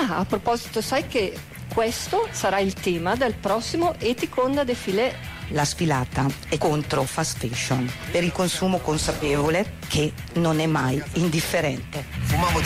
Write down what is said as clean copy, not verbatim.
A proposito, sai che questo sarà il tema del prossimo Eticonda Défilé. La sfilata è contro fast fashion, per il consumo consapevole che non è mai indifferente.